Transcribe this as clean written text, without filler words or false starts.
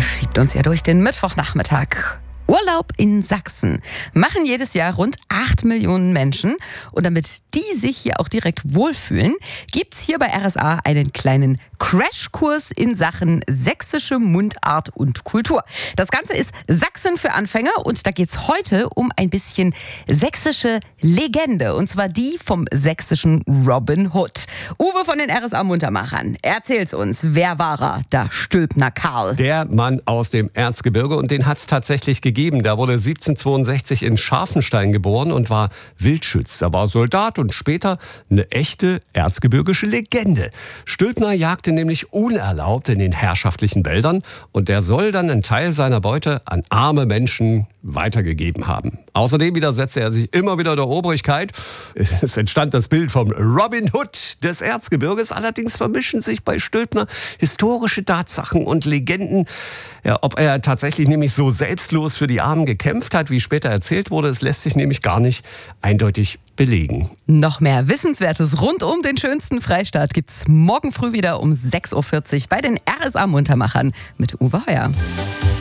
schiebt uns ja durch den Mittwochnachmittag. Urlaub in Sachsen machen jedes Jahr rund 8 Millionen Menschen. Und damit die sich hier auch direkt wohlfühlen, gibt's hier bei RSA einen kleinen Crashkurs in Sachen sächsische Mundart und Kultur. Das Ganze ist Sachsen für Anfänger und da geht's heute um ein bisschen sächsische Legende. Und zwar die vom sächsischen Robin Hood. Uwe von den RSA Muntermachern, erzähl's uns. Wer war er, der Stülpner Karl? Der Mann aus dem Erzgebirge, und den hat's tatsächlich gegeben. Der wurde 1762 in Scharfenstein geboren und war Wildschütz. Er war Soldat und später eine echte erzgebirgische Legende. Stülpner jagte nämlich unerlaubt in den herrschaftlichen Wäldern und der soll dann einen Teil seiner Beute an arme Menschen weitergegeben haben. Außerdem widersetzte er sich immer wieder der Obrigkeit. Es entstand das Bild vom Robin Hood des Erzgebirges. Allerdings vermischen sich bei Stülpner historische Tatsachen und Legenden. Ja, ob er tatsächlich nämlich so selbstlos für die Armen gekämpft hat, wie später erzählt wurde, es lässt sich nämlich gar nicht eindeutig belegen. Noch mehr Wissenswertes rund um den schönsten Freistaat gibt's morgen früh wieder um 6.40 Uhr bei den RSA Muntermachern mit Uwe Heuer.